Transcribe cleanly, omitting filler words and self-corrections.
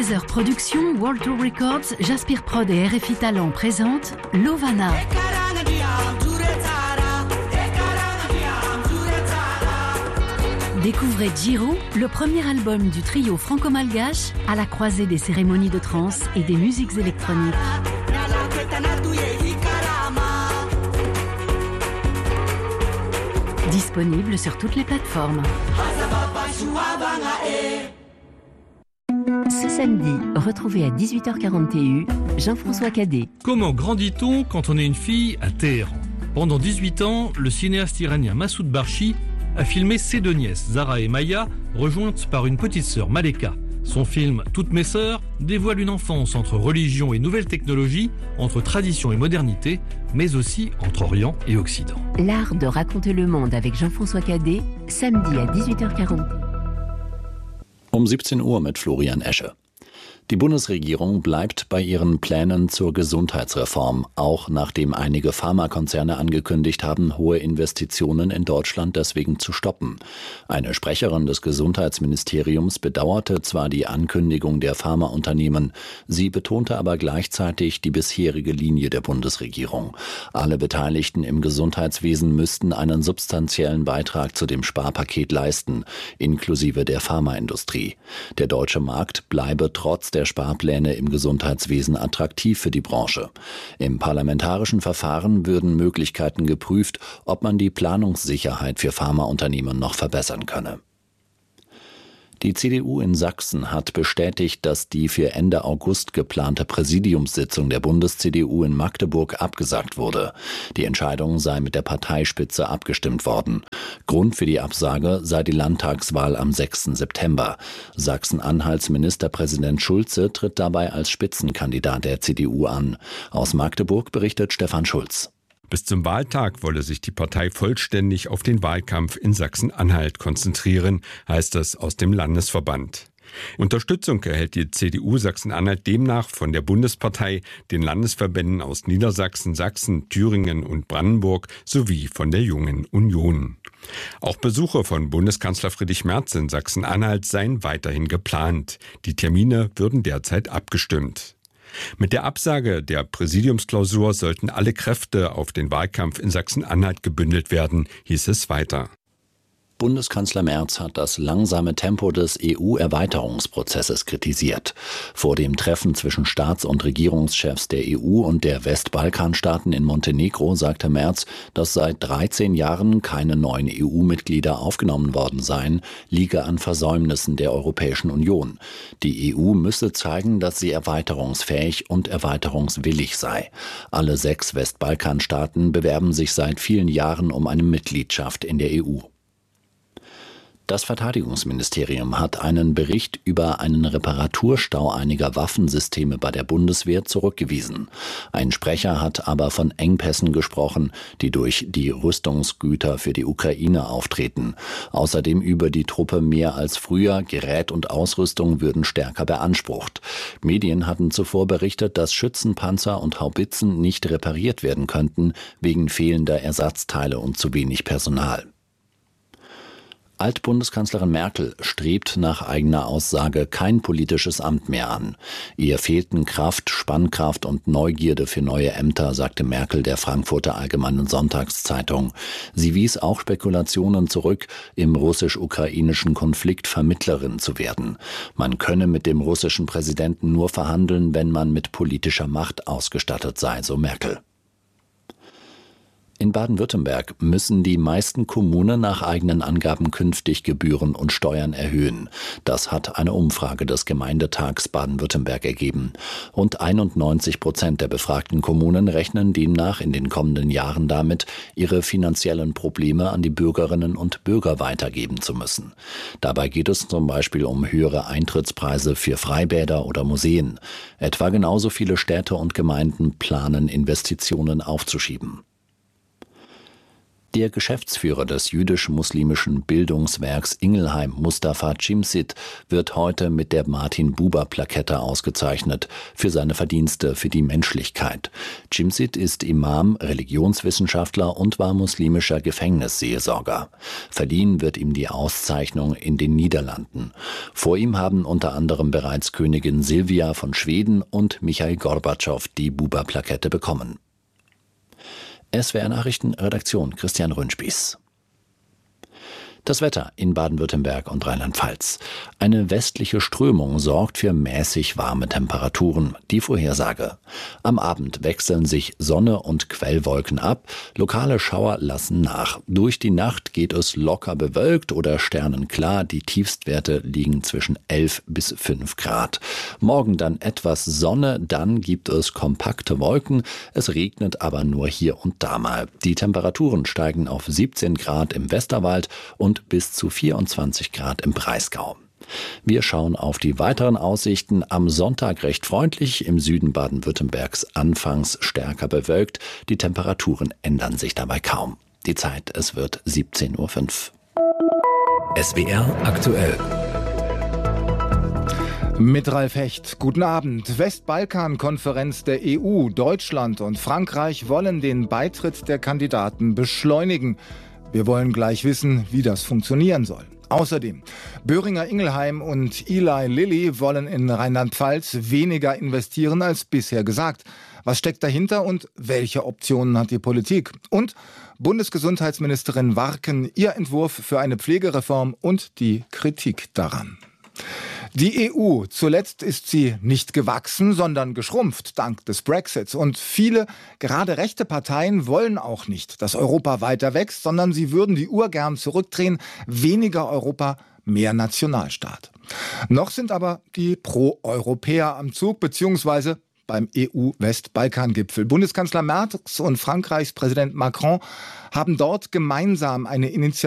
13h Productions, World Tour Records, Jaspir Prod et RFI Talent présentent Lovana. Découvrez Giro, le premier album du trio franco-malgache à la croisée des cérémonies de trance et des musiques électroniques. Disponible sur toutes les plateformes. Ce samedi, retrouvez à 18h40 TU Jean-François Cadet. Comment grandit-on quand on est une fille à Téhéran ? Pendant 18 ans, le cinéaste iranien Massoud Barchi a filmé ses deux nièces, Zara et Maya, rejointes par une petite sœur, Maleka. Son film « Toutes mes sœurs » dévoile une enfance entre religion et nouvelles technologies, entre tradition et modernité, mais aussi entre Orient et Occident. L'art de raconter le monde avec Jean-François Cadet, samedi à 18h40. Um 17 Uhr mit Florian Esche. Die Bundesregierung bleibt bei ihren Plänen zur Gesundheitsreform, auch nachdem einige Pharmakonzerne angekündigt haben, hohe Investitionen in Deutschland deswegen zu stoppen. Eine Sprecherin des Gesundheitsministeriums bedauerte zwar die Ankündigung der Pharmaunternehmen, sie betonte aber gleichzeitig die bisherige Linie der Bundesregierung. Alle Beteiligten im Gesundheitswesen müssten einen substanziellen Beitrag zu dem Sparpaket leisten, inklusive der Pharmaindustrie. Der deutsche Markt bleibe trotz der Sparpläne im Gesundheitswesen attraktiv für die Branche. Im parlamentarischen Verfahren würden Möglichkeiten geprüft, ob man die Planungssicherheit für Pharmaunternehmen noch verbessern könne. Die CDU in Sachsen hat bestätigt, dass die für Ende August geplante Präsidiumssitzung der Bundes-CDU in Magdeburg abgesagt wurde. Die Entscheidung sei mit der Parteispitze abgestimmt worden. Grund für die Absage sei die Landtagswahl am 6. September. Sachsen-Anhalts Ministerpräsident Schulze tritt dabei als Spitzenkandidat der CDU an. Aus Magdeburg berichtet Stefan Schulz. Bis zum Wahltag wolle sich die Partei vollständig auf den Wahlkampf in Sachsen-Anhalt konzentrieren, heißt es aus dem Landesverband. Unterstützung erhält die CDU Sachsen-Anhalt demnach von der Bundespartei, den Landesverbänden aus Niedersachsen, Sachsen, Thüringen und Brandenburg sowie von der Jungen Union. Auch Besuche von Bundeskanzler Friedrich Merz in Sachsen-Anhalt seien weiterhin geplant. Die Termine würden derzeit abgestimmt. Mit der Absage der Präsidiumsklausur sollten alle Kräfte auf den Wahlkampf in Sachsen-Anhalt gebündelt werden, hieß es weiter. Bundeskanzler Merz hat das langsame Tempo des EU-Erweiterungsprozesses kritisiert. Vor dem Treffen zwischen Staats- und Regierungschefs der EU und der Westbalkanstaaten in Montenegro sagte Merz, dass seit 13 Jahren keine neuen EU-Mitglieder aufgenommen worden seien, liege an Versäumnissen der Europäischen Union. Die EU müsse zeigen, dass sie erweiterungsfähig und erweiterungswillig sei. Alle 6 Westbalkanstaaten bewerben sich seit vielen Jahren um eine Mitgliedschaft in der EU. Das Verteidigungsministerium hat einen Bericht über einen Reparaturstau einiger Waffensysteme bei der Bundeswehr zurückgewiesen. Ein Sprecher hat aber von Engpässen gesprochen, die durch die Rüstungsgüter für die Ukraine auftreten. Außerdem über die Truppe mehr als früher, Gerät und Ausrüstung würden stärker beansprucht. Medien hatten zuvor berichtet, dass Schützenpanzer und Haubitzen nicht repariert werden könnten, wegen fehlender Ersatzteile und zu wenig Personal. Altbundeskanzlerin Merkel strebt nach eigener Aussage kein politisches Amt mehr an. Ihr fehlten Kraft, Spannkraft und Neugierde für neue Ämter, sagte Merkel der Frankfurter Allgemeinen Sonntagszeitung. Sie wies auch Spekulationen zurück, im russisch-ukrainischen Konflikt Vermittlerin zu werden. Man könne mit dem russischen Präsidenten nur verhandeln, wenn man mit politischer Macht ausgestattet sei, so Merkel. In Baden-Württemberg müssen die meisten Kommunen nach eigenen Angaben künftig Gebühren und Steuern erhöhen. Das hat eine Umfrage des Gemeindetags Baden-Württemberg ergeben. Rund 91% der befragten Kommunen rechnen demnach in den kommenden Jahren damit, ihre finanziellen Probleme an die Bürgerinnen und Bürger weitergeben zu müssen. Dabei geht es zum Beispiel um höhere Eintrittspreise für Freibäder oder Museen. Etwa genauso viele Städte und Gemeinden planen, Investitionen aufzuschieben. Der Geschäftsführer des jüdisch-muslimischen Bildungswerks Ingelheim, Mustafa Cimsit, wird heute mit der Martin-Buber-Plakette ausgezeichnet für seine Verdienste für die Menschlichkeit. Cimsit ist Imam, Religionswissenschaftler und war muslimischer Gefängnisseelsorger. Verliehen wird ihm die Auszeichnung in den Niederlanden. Vor ihm haben unter anderem bereits Königin Silvia von Schweden und Michail Gorbatschow die Buber-Plakette bekommen. SWR Nachrichten, Redaktion Christian Röhnspieß. Das Wetter in Baden-Württemberg und Rheinland-Pfalz. Eine westliche Strömung sorgt für mäßig warme Temperaturen. Die Vorhersage: Am Abend wechseln sich Sonne und Quellwolken ab. Lokale Schauer lassen nach. Durch die Nacht geht es locker bewölkt oder sternenklar. Die Tiefstwerte liegen zwischen 11 bis 5 Grad. Morgen dann etwas Sonne, dann gibt es kompakte Wolken. Es regnet aber nur hier und da mal. Die Temperaturen steigen auf 17 Grad im Westerwald und bis zu 24 Grad im Breisgau. Wir schauen auf die weiteren Aussichten. Am Sonntag recht freundlich, im Süden Baden-Württembergs anfangs stärker bewölkt. Die Temperaturen ändern sich dabei kaum. Die Zeit, es wird 17:05 Uhr. SWR aktuell. Mit Ralf Hecht. Guten Abend. Westbalkan-Konferenz der EU. Deutschland und Frankreich wollen den Beitritt der Kandidaten beschleunigen. Wir wollen gleich wissen, wie das funktionieren soll. Außerdem, Boehringer Ingelheim und Eli Lilly wollen in Rheinland-Pfalz weniger investieren als bisher gesagt. Was steckt dahinter und welche Optionen hat die Politik? Und Bundesgesundheitsministerin Warken, ihr Entwurf für eine Pflegereform und die Kritik daran. Die EU, zuletzt ist sie nicht gewachsen, sondern geschrumpft dank des Brexits. Und viele, gerade rechte Parteien, wollen auch nicht, dass Europa weiter wächst, sondern sie würden die Uhr gern zurückdrehen. Weniger Europa, mehr Nationalstaat. Noch sind aber die Pro-Europäer am Zug, beziehungsweise beim EU-Westbalkan-Gipfel. Bundeskanzler Merz und Frankreichs Präsident Macron haben dort gemeinsam eine Initiative